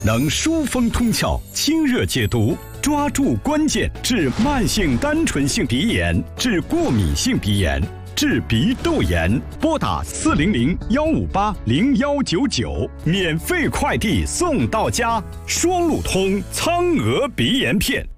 能疏风通窍、清热解毒，抓住关键，治慢性单纯性鼻炎，治过敏性鼻炎，治鼻窦炎。拨打400-158-0199，免费快递送到家。双路通苍娥鼻炎片。